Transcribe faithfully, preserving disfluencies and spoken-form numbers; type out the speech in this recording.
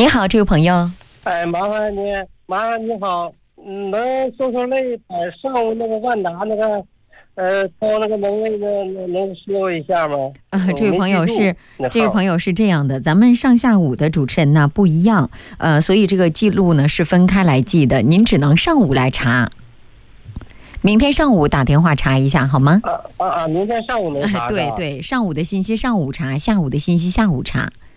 你好，这位朋友。 哎，麻烦你，麻烦你好，嗯能说说那把上午那个万达那个，呃，掏那个门卫的，能说一下吗？ 啊，这位朋友是这位朋友友是这样的，咱们上下午的主持人呢不一样，呃，所以这个记录呢是分开来记的，您只能上午来查。明天上午打电话查一下好吗？ 啊啊啊！明天上午能查、 啊？对对，上午的信息上午查，下午的信息下午查。